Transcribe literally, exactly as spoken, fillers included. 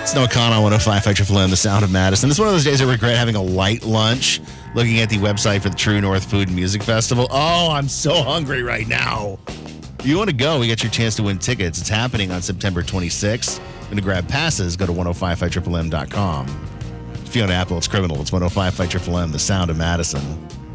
Snow Con on one oh five point five Triple M, the sound of Madison. It's one of those days I regret having a light lunch, looking at the website for the True North Food and Music Festival. Oh, I'm so hungry right now. If you want to go, we got your chance to win tickets. It's happening on September twenty-sixth. And to grab passes, go to ten fifty-five triple M dot com. If you own Apple, it's criminal. It's ten fifty-five Triple M, the sound of Madison.